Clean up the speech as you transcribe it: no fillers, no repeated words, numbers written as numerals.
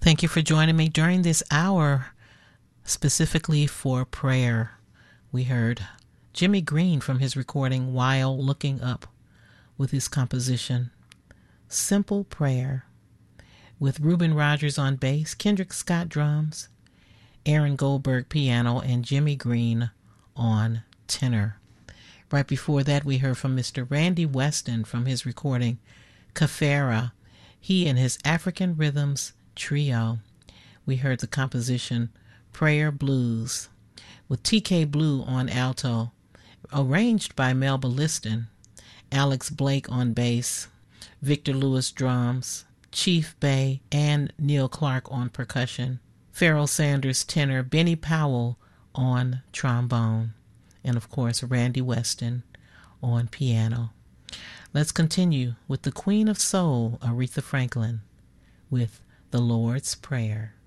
Thank you for joining me during this hour, specifically for prayer. We heard Jimmy Green from his recording While Looking Up with his composition Simple Prayer, with Reuben Rogers on bass, Kendrick Scott drums, Aaron Goldberg piano, and Jimmy Green on tenor. Right before that, we heard from Mr. Randy Weston from his recording Kafara, he and his African Rhythms Trio. We heard the composition Prayer Blues with TK Blue on alto, arranged by Melba Liston, Alex Blake on bass, Victor Lewis drums, Chief Bay and Neil Clark on percussion, Pharoah Sanders tenor, Benny Powell on trombone, and of course Randy Weston on piano. Let's continue with the Queen of Soul, Aretha Franklin, with The Lord's Prayer.